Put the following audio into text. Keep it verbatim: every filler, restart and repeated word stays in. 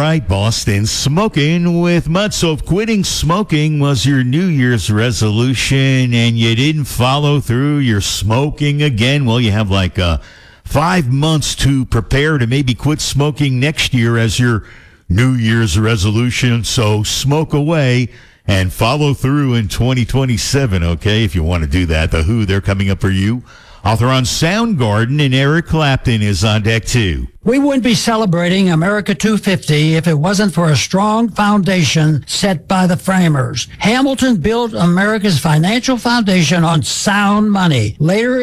right, Boston, smoking with mud. So if quitting smoking was your New Year's resolution and you didn't follow through, you're smoking again, well, you have like uh, five months to prepare to maybe quit smoking next year as your New Year's resolution. So smoke away and follow through in twenty twenty-seven, okay, if you want to do that. The Who, they're coming up for you. Author on Soundgarden, and Eric Clapton is on deck too. We wouldn't be celebrating America two fifty if it wasn't for a strong foundation set by the framers. Hamilton built America's financial foundation on sound money. Later